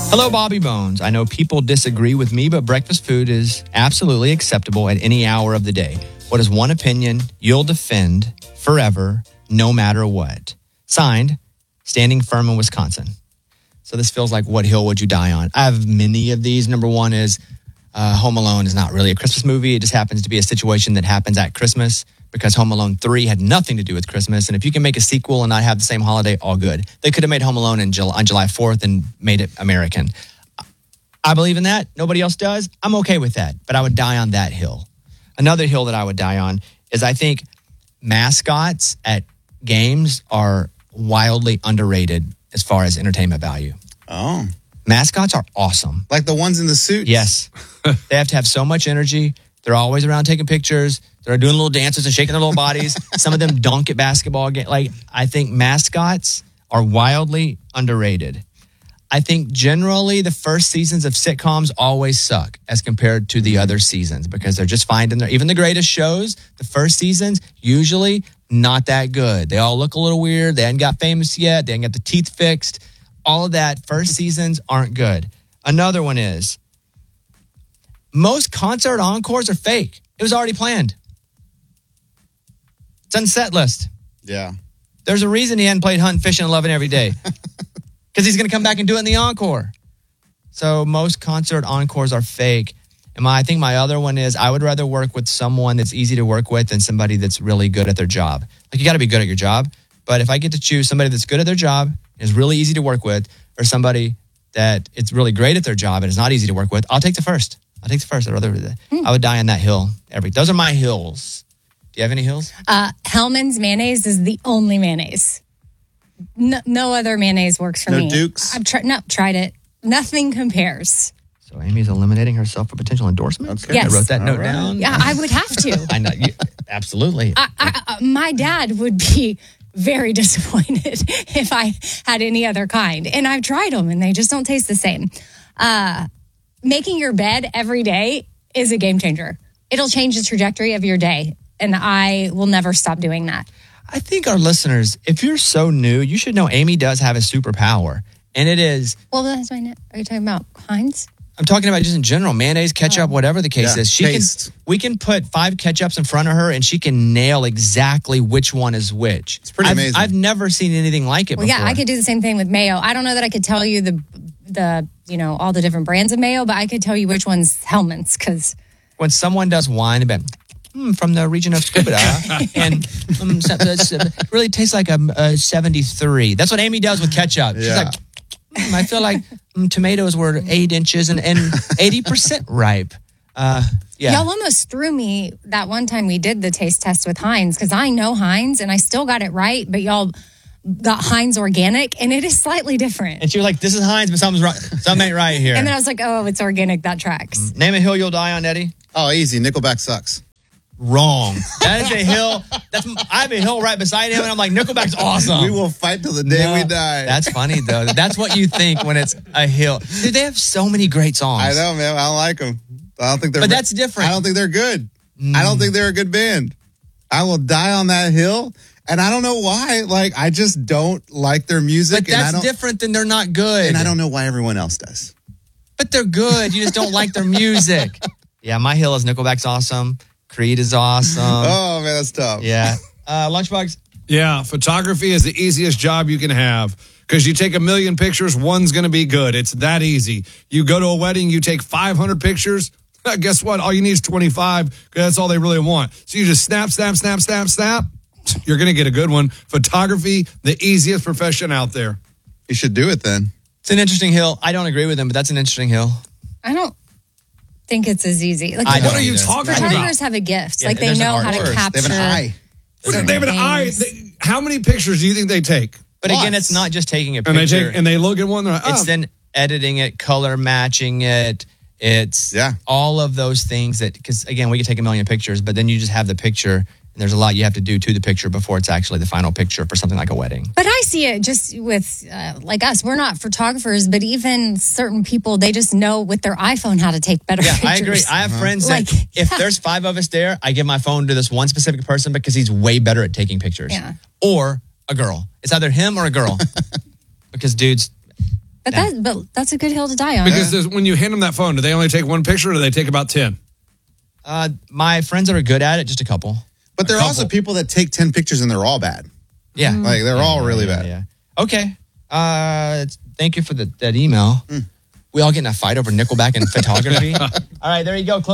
Hello, Bobby Bones. I know people disagree with me, but breakfast food is absolutely acceptable at any hour of the day. What is one opinion you'll defend forever, no matter what? Signed, Standing Firm in Wisconsin. So this feels like, what hill would you die on? I have many of these. Number one is Home Alone is not really a Christmas movie. It just happens to be a situation that happens at Christmas, because Home Alone 3 had nothing to do with Christmas. And if you can make a sequel and not have the same holiday, all good. They could have made Home Alone on July 4th and made it American. I believe in that. Nobody else does. I'm okay with that, but I would die on that hill. Another hill that I would die on is, I think mascots at games are wildly underrated as far as entertainment value. Oh. Mascots are awesome. Like the ones in the suits? Yes. They have to have so much energy. They're always around taking pictures. They're doing little dances and shaking their little bodies. Some of them dunk at basketball games. Like, I think mascots are wildly underrated. I think generally the first seasons of sitcoms always suck as compared to the other seasons, because they're just finding their, even the greatest shows, the first seasons, usually not that good. They all look a little weird. They haven't got famous yet. They haven't got the teeth fixed. All of that, first seasons aren't good. Another one is, most concert encores are fake. It was already planned. It's on set list. Yeah. There's a reason he hadn't played Hunting, Fishing, and Loving every day. Because he's going to come back and do it in the encore. So most concert encores are fake. And I think my other one is, I would rather work with someone that's easy to work with than somebody that's really good at their job. Like, you got to be good at your job. But if I get to choose somebody that's good at their job, is really easy to work with, or somebody that it's really great at their job and is not easy to work with, I'll take the first. I'd rather, I would die on that hill. Those are my hills. Do you have any hills? Hellman's mayonnaise is the only mayonnaise. No other mayonnaise works for me. No Dukes? I've tried it. Nothing compares. So Amy's eliminating herself for potential endorsement? Okay. Yes. I wrote that note down. Yeah, I would have to. I know. Absolutely. My dad would be very disappointed if I had any other kind. And I've tried them, and they just don't taste the same. Making your bed every day is a game changer. It'll change the trajectory of your day. And I will never stop doing that. I think our listeners, if you're so new, you should know Amy does have a superpower. And it is... Well, that's my... Are you talking about Heinz? I'm talking about just in general, mayonnaise, ketchup, whatever the case is. We can put 5 ketchups in front of her, and she can nail exactly which one is which. It's pretty amazing. I've never seen anything like it before. Yeah, I could do the same thing with mayo. I don't know that I could tell you the all the different brands of mayo, but I could tell you which one's Hellman's, because... When someone does wine, from the region of Scuba, and it really tastes like a 73. That's what Amy does with ketchup. She's like, I feel like tomatoes were 8 inches and 80% ripe. Y'all almost threw me that one time we did the taste test with Heinz, because I know Heinz and I still got it right, but y'all got Heinz organic, and it is slightly different. And she was like, this is Heinz, but something ain't right here. And then I was like, oh, it's organic. That tracks. Name a hill you'll die on, Eddie. Oh, easy. Nickelback sucks. Wrong. That is a hill. I have a hill right beside him, and I'm like, Nickelback's awesome. We will fight till the day we die. That's funny, though. That's what you think when it's a hill. Dude, they have so many great songs. I know, man. I don't like them. I don't think they're... But that's different. I don't think they're good. I don't think they're a good band. I will die on that hill, and I don't know why. Like, I just don't like their music. But that's different than they're not good. And I don't know why everyone else does. But they're good. You just don't like their music. Yeah, my hill is Nickelback's awesome. Creed is awesome. Oh, man, that's tough. Yeah. Lunchbox? Yeah, photography is the easiest job you can have, because you take 1 million pictures, one's going to be good. It's that easy. You go to a wedding, you take 500 pictures. Guess what? All you need is 25, because that's all they really want. So you just snap. You're going to get a good one. Photography, the easiest profession out there. You should do it then. It's an interesting hill. I don't agree with him, but that's an interesting hill. I don't think it's as easy. Like, what are you talking about? Photographers have a gift. Yeah, like, they know how to capture. They have an eye. They have an eye. How many pictures do you think they take? But again, it's not just taking a picture. And they look at one, they're like, It's then editing it, color matching it. It's all of those things that, because again, we could take 1 million pictures, but then you just have the picture. And there's a lot you have to do to the picture before it's actually the final picture for something like a wedding. But I see it just with, like us, we're not photographers, but even certain people, they just know with their iPhone how to take better pictures. I agree. I have friends that if there's 5 of us there, I give my phone to this one specific person because he's way better at taking pictures. Yeah. Or a girl. It's either him or a girl. Because dudes, But that's a good hill to die on. Because when you hand them that phone, do they only take one picture or do they take about 10? My friends that are good at it, just a couple. But there are also people that take 10 pictures and they're all bad. Yeah. Like they're all really bad. Yeah. Okay. Thank you for that email. We all get in a fight over Nickelback and photography. All right, there you go.